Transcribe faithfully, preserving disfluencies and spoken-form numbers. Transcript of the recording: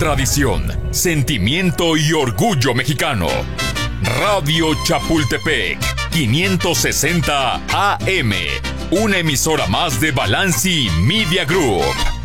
tradición, sentimiento y orgullo mexicano. Radio Chapultepec, quinientos sesenta A M, una emisora más de Balanci Media Group.